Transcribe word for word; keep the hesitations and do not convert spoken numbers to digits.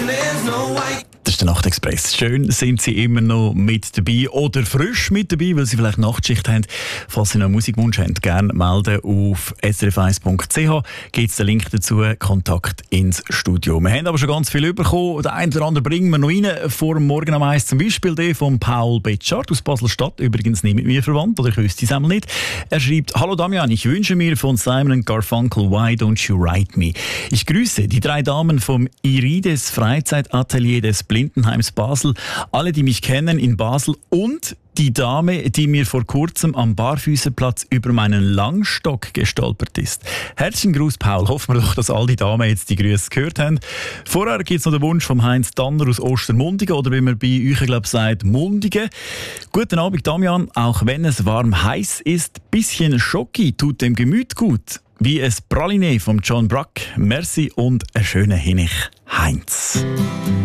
Das ist der Nachtexpress. Schön sind Sie immer noch mit dabei oder frisch mit dabei, weil Sie vielleicht Nachtschicht haben. Falls Sie noch einen Musikwunsch haben, gerne melden auf s r f eins punkt c h. Gibt es den Link dazu, Kontakt ins Studio. Wir haben aber schon ganz viel bekommen. Den einen oder anderen bringen wir noch rein. Vor dem Morgen am eins zum Beispiel den von Paul Betschart aus Basel-Stadt. Übrigens nicht mit mir verwandt, oder ich wüsste es einmal nicht. Er schreibt: Hallo Damian, ich wünsche mir von Simon Garfunkel Why Don't You Write Me. Ich grüße die drei Damen vom Irides Freizeitatelier des Blindenheims Basel, alle, die mich kennen in Basel, und die Dame, die mir vor kurzem am Barfüßerplatz über meinen Langstock gestolpert ist. Herzlichen Gruß, Paul. Hoffen wir doch, dass all die Damen jetzt die Grüße gehört haben. Vorher gibt es noch den Wunsch von Heinz Danner aus Ostermundigen, oder wie man bei euch, glaube ich, sagt, Mundigen. Guten Abend, Damian. Auch wenn es warm heiß ist, bisschen Schoki tut dem Gemüt gut. Wie es Praline vom John Bruck. Merci und einen schönen Hinich, Heinz.